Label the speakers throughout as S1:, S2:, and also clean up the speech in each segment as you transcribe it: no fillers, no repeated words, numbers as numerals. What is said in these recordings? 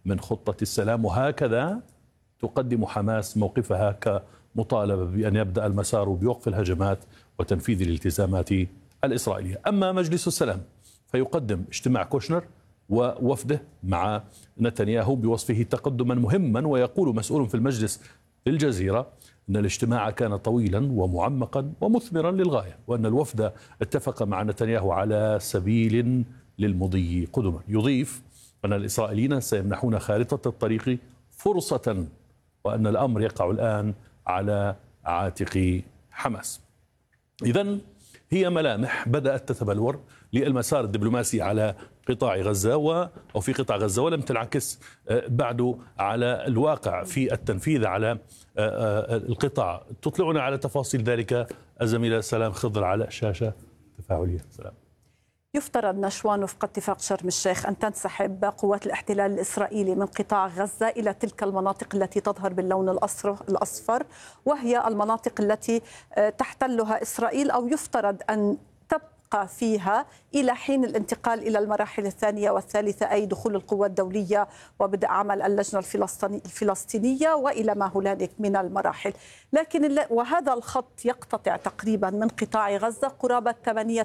S1: من خطة السلام. وهكذا تقدم حماس موقفها كمطالبة بأن يبدأ المسار بوقف الهجمات وتنفيذ الالتزامات الإسرائيلية. أما مجلس السلام فيقدم اجتماع كوشنر ووفده مع نتنياهو بوصفه تقدما مهما، ويقول مسؤول في المجلس للجزيرة أن الاجتماع كان طويلا ومعمقا ومثمرا للغاية، وأن الوفد اتفق مع نتنياهو على سبيل للمضي قدما. يضيف أن الإسرائيليين سيمنحون خارطة الطريق فرصة، وأن الأمر يقع الآن على عاتق حماس. إذن هي ملامح بدأت تتبلور للمسار الدبلوماسي على قطاع غزة أو في قطاع غزة، ولم تنعكس بعد على الواقع في التنفيذ على القطاع. تطلعنا على تفاصيل ذلك الزميلة سلام خضر على شاشة تفاعلية. سلام.
S2: يفترض نشوان وفق اتفاق شرم الشيخ أن تنسحب قوات الاحتلال الإسرائيلي من قطاع غزة إلى تلك المناطق التي تظهر باللون الأصفر، وهي المناطق التي تحتلها إسرائيل، أو يفترض أن تبقى فيها إلى حين الانتقال إلى المراحل الثانية والثالثة، أي دخول القوى الدولية وبدء عمل اللجنة الفلسطينية وإلى ما هنالك من المراحل. لكن وهذا الخط يقتطع تقريبا من قطاع غزة قرابة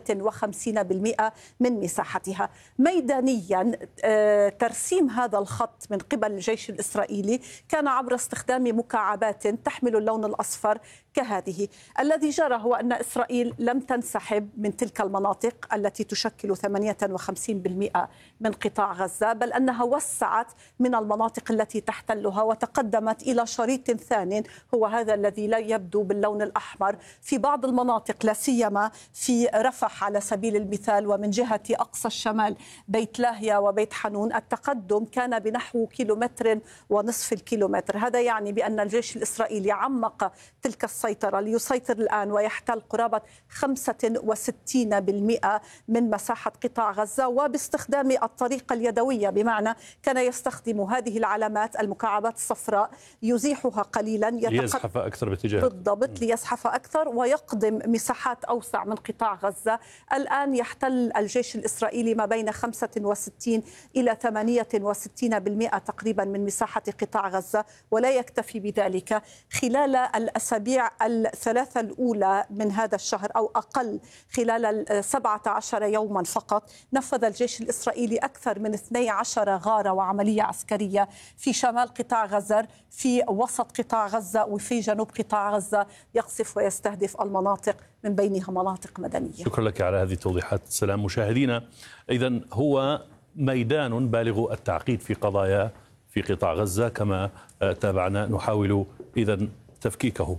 S2: 58% من مساحتها. ميدانيا ترسيم هذا الخط من قبل الجيش الإسرائيلي كان عبر استخدام مكعبات تحمل اللون الأصفر كهذه. الذي جرى هو أن إسرائيل لم تنسحب من تلك المناطق التي تشكل 58% من قطاع غزة، بل أنها وسعت من المناطق التي تحتلها وتقدمت إلى شريط ثاني، هو هذا الذي لا يبدو باللون الأحمر في بعض المناطق، لا سيما في رفح على سبيل المثال، ومن جهة أقصى الشمال بيت لاهيا وبيت حنون التقدم كان بنحو 1.5 كيلومتر. هذا يعني بأن الجيش الإسرائيلي عمق تلك السيطرة ليسيطر الآن ويحتل قرابة 65% من مساحة قطاع غزة، وباستخدام الطريقة اليدوية، بمعنى كان يستخدم هذه العلامات المكعبات الصفراء يزيحها قليلا
S1: ليزحف أكثر باتجاه
S2: بالضبط، ليزحف أكثر ويقدم مساحات أوسع من قطاع غزة. الآن يحتل الجيش الإسرائيلي ما بين 65 إلى 68% تقريبا من مساحة قطاع غزة، ولا يكتفي بذلك. خلال الأسابيع الثلاثة الأولى من هذا الشهر أو أقل، خلال 17 يوما فقط، نفذ الجيش الإسرائيلي أكثر من 12 غارة وعملية عسكرية في شمال قطاع غزة، في وسط قطاع غزة وفي جنوب قطاع غزة، يقصف ويستهدف المناطق من بينها مناطق مدنية.
S1: شكرا لك على هذه التوضيحات. سلام. مشاهدينا، إذن هو ميدان بالغ التعقيد في قضايا في قطاع غزة كما تابعنا، نحاول إذن تفكيكه.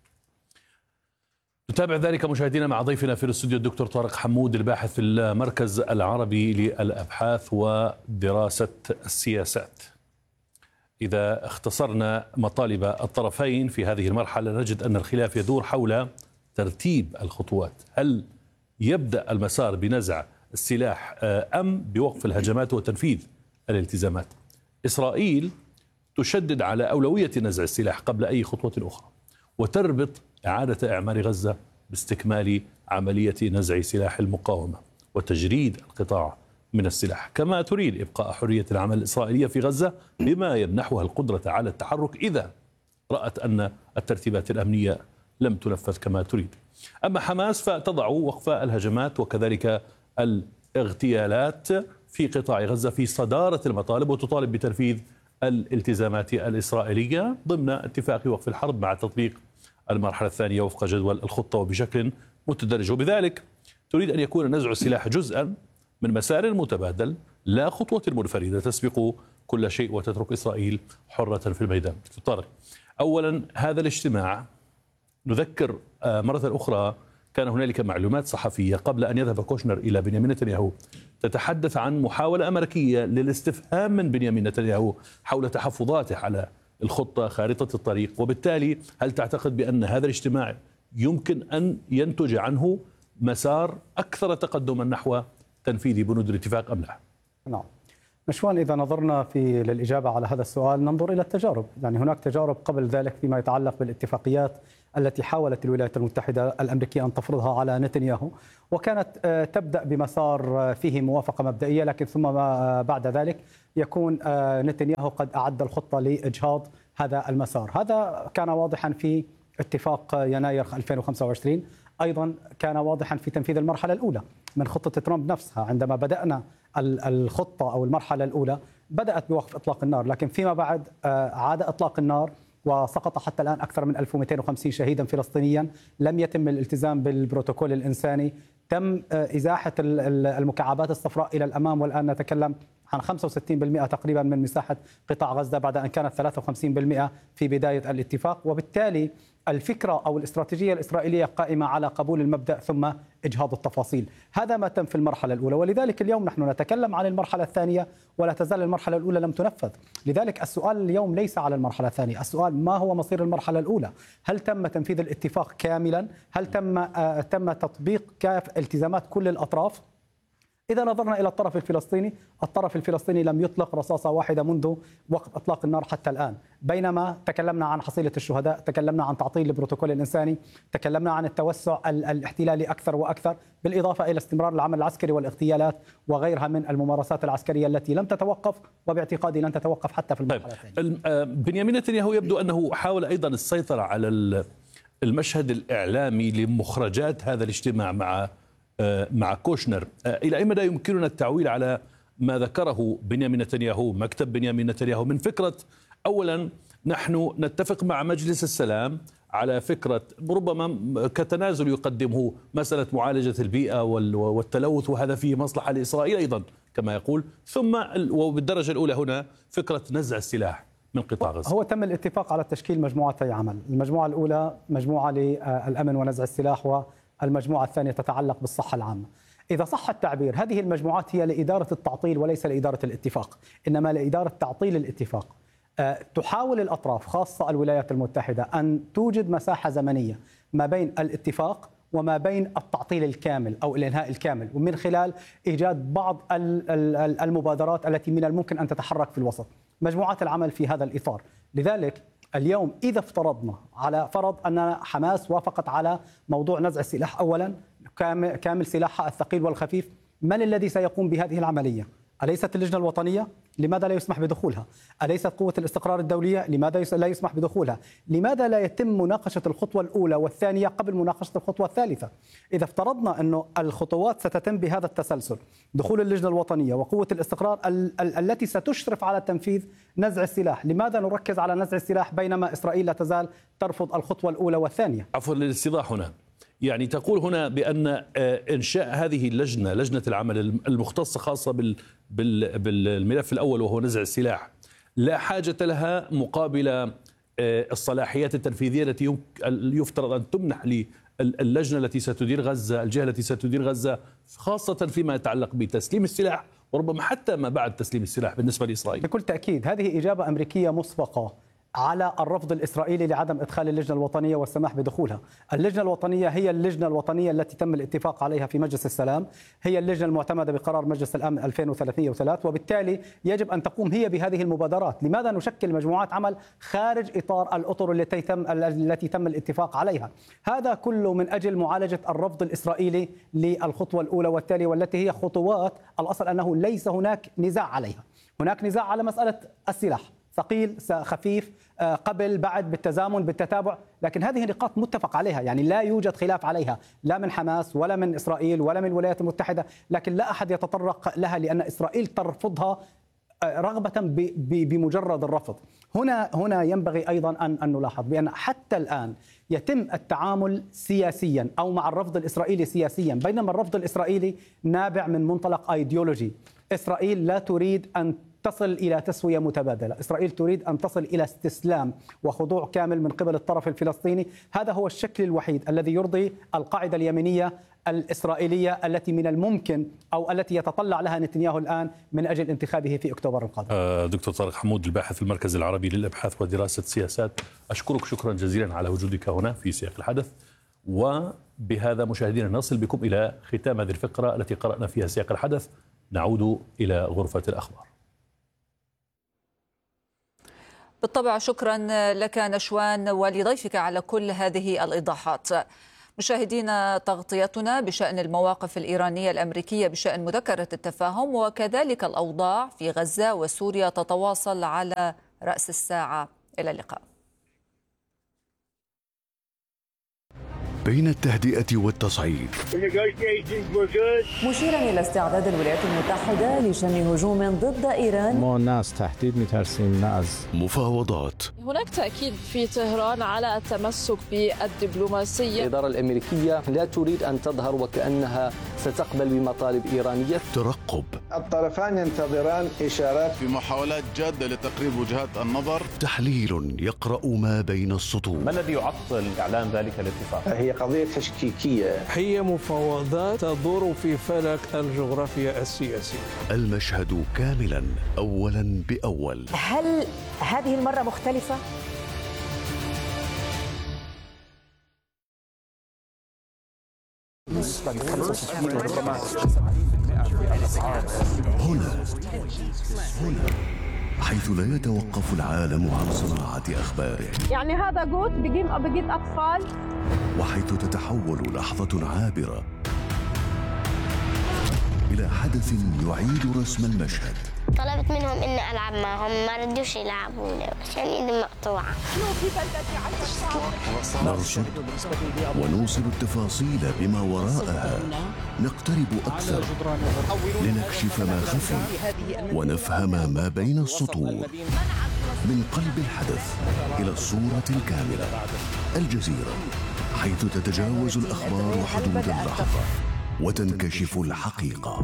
S1: نتابع ذلك مشاهدينا مع ضيفنا في الاستوديو الدكتور طارق حمود، الباحث في المركز العربي للأبحاث ودراسة السياسات. إذا اختصرنا مطالب الطرفين في هذه المرحلة نجد أن الخلاف يدور حول ترتيب الخطوات. هل يبدأ المسار بنزع السلاح أم بوقف الهجمات وتنفيذ الالتزامات؟ إسرائيل تشدد على أولوية نزع السلاح قبل أي خطوة أخرى، وتربط إعادة إعمار غزة باستكمال عملية نزع سلاح المقاومة وتجريد القطاع من السلاح، كما تريد إبقاء حرية العمل الإسرائيلية في غزة بما يمنحها القدرة على التحرك إذا رأت أن الترتيبات الأمنية لم تنفذ كما تريد. أما حماس فتضع وقف الهجمات وكذلك الاغتيالات في قطاع غزة في صدارة المطالب، وتطالب بتنفيذ الالتزامات الإسرائيلية ضمن اتفاق وقف الحرب مع تطبيق المرحلة الثانية وفق جدول الخطة وبشكل متدرج. وبذلك تريد أن يكون نزع السلاح جزءا من مسار متبادل، لا خطوة منفردة تسبق كل شيء وتترك إسرائيل حرة في الميدان. طارق، أولا هذا الاجتماع نذكر مرة أخرى كان هنالك معلومات صحفية قبل أن يذهب كوشنر إلى بنيامين نتنياهو تتحدث عن محاولة أمريكية للاستفهام من بنيامين نتنياهو حول تحفظاته على الخطة خارطة الطريق. وبالتالي هل تعتقد بأن هذا الاجتماع يمكن أن ينتج عنه مسار أكثر تقدما نحو تنفيذ بنود الاتفاق أم لا؟
S3: نعم، نشوان، إذا نظرنا للإجابة على هذا السؤال ننظر إلى التجارب. يعني هناك تجارب قبل ذلك فيما يتعلق بالاتفاقيات التي حاولت الولايات المتحدة الأمريكية أن تفرضها على نتنياهو، وكانت تبدأ بمسار فيه موافقة مبدئية، لكن ثم بعد ذلك يكون نتنياهو قد أعد الخطة لإجهاض هذا المسار. هذا كان واضحا في اتفاق يناير 2025، أيضا كان واضحا في تنفيذ المرحلة الأولى من خطة ترامب نفسها. عندما بدأنا الخطة أو المرحلة الأولى بدأت بوقف إطلاق النار، لكن فيما بعد عاد إطلاق النار وسقط حتى الآن أكثر من 1250 شهيدا فلسطينيا. لم يتم الالتزام بالبروتوكول الإنساني، تم إزاحة المكعبات الصفراء إلى الأمام، والآن نتكلم عن 65% تقريبا من مساحة قطاع غزة بعد أن كانت 53% في بداية الاتفاق. وبالتالي الفكرة أو الاستراتيجية الإسرائيلية قائمة على قبول المبدأ ثم إجهاض التفاصيل. هذا ما تم في المرحلة الأولى، ولذلك اليوم نحن نتكلم عن المرحلة الثانية ولا تزال المرحلة الأولى لم تنفذ. لذلك السؤال اليوم ليس على المرحلة الثانية، السؤال ما هو مصير المرحلة الأولى؟ هل تم تنفيذ الاتفاق كاملا؟ هل تم تطبيق التزامات كل الأطراف؟ إذا نظرنا إلى الطرف الفلسطيني لم يطلق رصاصة واحدة منذ وقف إطلاق النار حتى الآن، بينما تكلمنا عن حصيلة الشهداء، تكلمنا عن تعطيل البروتوكول الإنساني، تكلمنا عن التوسع الاحتلالي أكثر وأكثر، بالإضافة إلى استمرار العمل العسكري والاغتيالات وغيرها من الممارسات العسكرية التي لم تتوقف، وباعتقادي لن تتوقف حتى في المرحلة الثانية.
S1: بنيامين نتنياهو يبدو أنه حاول أيضا السيطرة على المشهد الإعلامي لمخرجات هذا الاجتماع مع كوشنر. إلى أي مدى يمكننا التعويل على ما ذكره بنيامين نتنياهو، مكتب بنيامين نتنياهو، من فكرة أولا نحن نتفق مع مجلس السلام على فكرة ربما كتنازل يقدمه مسألة معالجة البيئة والتلوث، وهذا فيه مصلحة لإسرائيل أيضا كما يقول، ثم وبالدرجة الأولى هنا فكرة نزع السلاح من قطاع غزة.
S3: هو تم الاتفاق على تشكيل مجموعتي عمل، المجموعة الأولى مجموعة للأمن ونزع السلاح، والمجموعة الثانية تتعلق بالصحة العامة. إذا صح التعبير هذه المجموعات هي لإدارة التعطيل وليس لإدارة الاتفاق، إنما لإدارة تعطيل الاتفاق. تحاول الأطراف خاصة الولايات المتحدة أن توجد مساحة زمنية ما بين الاتفاق وما بين التعطيل الكامل أو الإنهاء الكامل، ومن خلال إيجاد بعض المبادرات التي من الممكن أن تتحرك في الوسط. مجموعات العمل في هذا الإطار. لذلك اليوم إذا افترضنا على فرض أن حماس وافقت على موضوع نزع السلاح أولا، كامل سلاحها الثقيل والخفيف، من الذي سيقوم بهذه العملية؟ أليست اللجنة الوطنية؟ لماذا لا يسمح بدخولها؟ أليست قوة الاستقرار الدولية؟ لماذا لا يسمح بدخولها؟ لماذا لا يتم مناقشة الخطوة الأولى والثانية قبل مناقشة الخطوة الثالثة؟ إذا افترضنا أن الخطوات ستتم بهذا التسلسل، دخول اللجنة الوطنية وقوة الاستقرار التي ستشرف على تنفيذ نزع السلاح، لماذا نركز على نزع السلاح بينما إسرائيل لا تزال ترفض الخطوة الأولى والثانية؟
S1: عفوا للاستيضاح هنا، يعني تقول هنا بأن إنشاء هذه اللجنة، لجنة العمل المختصة خاصة بالملف الأول وهو نزع السلاح، لا حاجة لها مقابل الصلاحيات التنفيذية التي يفترض أن تمنح للجنة التي ستدير غزة، الجهة التي ستدير غزة، خاصة فيما يتعلق بتسليم السلاح وربما حتى ما بعد تسليم السلاح بالنسبة لإسرائيل.
S3: بكل تأكيد هذه إجابة أمريكية مسبقة على الرفض الإسرائيلي لعدم إدخال اللجنة الوطنية والسماح بدخولها. اللجنة الوطنية هي اللجنة الوطنية التي تم الاتفاق عليها في مجلس السلام، هي اللجنة المعتمدة بقرار مجلس الأمن 2303، وبالتالي يجب أن تقوم هي بهذه المبادرات. لماذا نشكل مجموعات عمل خارج إطار الأطر التي تم الاتفاق عليها؟ هذا كله من أجل معالجة الرفض الإسرائيلي للخطوة الأولى والتالية، والتي هي خطوات الأصل أنه ليس هناك نزاع عليها. هناك نزاع على مسألة السلاح، ثقيل خفيف، قبل بعد، بالتزامن بالتتابع، لكن هذه نقاط متفق عليها، يعني لا يوجد خلاف عليها لا من حماس ولا من إسرائيل ولا من الولايات المتحدة، لكن لا أحد يتطرق لها لأن إسرائيل ترفضها رغبة بمجرد الرفض. هنا ينبغي أيضا أن نلاحظ بأن حتى الآن يتم التعامل سياسيا أو مع الرفض الإسرائيلي سياسيا، بينما الرفض الإسرائيلي نابع من منطلق أيديولوجي. إسرائيل لا تريد أن تصل إلى تسوية متبادلة، إسرائيل تريد أن تصل إلى استسلام وخضوع كامل من قبل الطرف الفلسطيني. هذا هو الشكل الوحيد الذي يرضي القاعدة اليمينية الإسرائيلية التي من الممكن أو التي يتطلع لها نتنياهو الآن من أجل انتخابه في أكتوبر القادم.
S1: دكتور طارق حمود، الباحث في المركز العربي للأبحاث ودراسة السياسات، أشكرك شكرا جزيلا على وجودك هنا في سياق الحدث. وبهذا مشاهدينا نصل بكم إلى ختام هذه الفقرة التي قرأنا فيها سياق الحدث. نعود إلى غرفة الأخبار.
S4: بالطبع شكرا لك نشوان ولضيفك على كل هذه الإيضاحات. مشاهدينا، تغطيتنا بشأن المواقف الإيرانية الأمريكية بشأن مذكرة التفاهم وكذلك الأوضاع في غزة وسوريا تتواصل على رأس الساعة. إلى اللقاء.
S5: بين التهدئة والتصعيد،
S6: مشيرا إلى استعداد الولايات المتحدة لشن هجوم ضد إيران.
S7: ما الناس تحديد مترسين ناس
S5: مفاوضات.
S8: هناك تأكيد في طهران على التمسك بالدبلوماسية.
S9: الإدارة الأمريكية لا تريد أن تظهر وكأنها ستقبل بمطالب إيرانية.
S5: ترقب.
S10: الطرفان ينتظران إشارات
S11: في محاولات جادة لتقريب وجهات النظر.
S5: تحليل يقرأ ما بين السطور.
S12: ما الذي يعطل إعلان ذلك الاتفاق؟
S10: هي قضية تشكيكية.
S7: هي مفاوضات تدور في فلك الجغرافيا السياسية.
S5: المشهد كاملا أولا بأول.
S6: هل هذه المرة مختلفة؟
S5: هنا حيث لا يتوقف العالم عن صناعة أخباره.
S8: يعني هذا جوت بجيب أطفال.
S5: وحيث تتحول لحظة عابرة إلى حدث يعيد رسم المشهد.
S13: طلبت منهم إني ألعب معهم، ما ردوش يلعبوني عشان إيدي مقطوعة.
S5: نرصد ونوصل التفاصيل بما وراءها، نقترب أكثر لنكشف ما خفي ونفهم ما بين السطور. من قلب الحدث إلى الصورة الكاملة. الجزيرة، حيث تتجاوز الأخبار حدود اللحظة وتنكشف الحقيقة.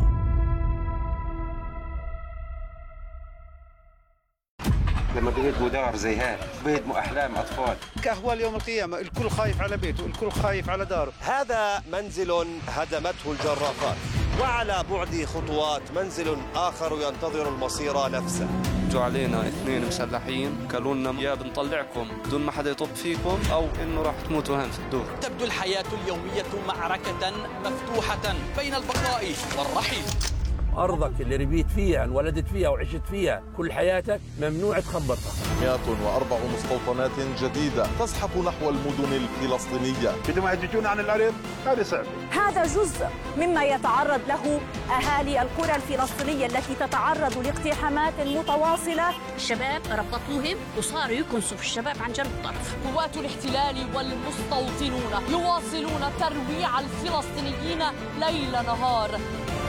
S14: لما بيهدموا دار زي هذا بيهدموا أحلام أطفال.
S15: كأهوال يوم القيامة، الكل خايف على بيته، الكل خايف على داره.
S16: هذا منزل هدمته الجرافات، وعلى بعد خطوات منزل آخر ينتظر المصير نفسه.
S17: جو علينا 2 مسلحين قالوا لنا يا بنطلعكم بدون ما حدا يطب فيكم أو إنه راح تموتوا هون في الدور.
S18: تبدو الحياة اليومية معركة مفتوحة بين البقاء والرحيل.
S19: أرضك اللي ربيت فيها، انولدت فيها وعشت فيها كل حياتك ممنوع تخبطها.
S20: 104 مستوطنات جديدة تزحف نحو المدن الفلسطينية.
S15: بدهم يحدثون عن الأرض، هذا صعب.
S6: هذا جزء مما يتعرض له أهالي القرى الفلسطينية التي تتعرض لاقتحامات متواصلة.
S21: الشباب ربطوهم وصاروا يكنسوا في الشباب عن جنب الطرف.
S8: قوات الاحتلال والمستوطنون يواصلون ترويع الفلسطينيين ليل نهار.